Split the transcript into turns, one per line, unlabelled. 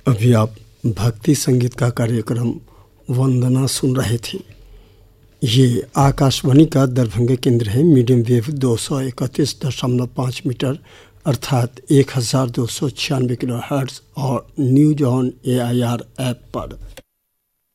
अभी आप भक्ति संगीत का कार्यक्रम वंदना सुन रहे थे। ये आकाशवाणी का दरभंगा केंद्र है। मीडियम वेव 231.5 मीटर अर्थात 1296 किलोहर्ट्ज़ और न्यूज ऑन AIR ऐप पर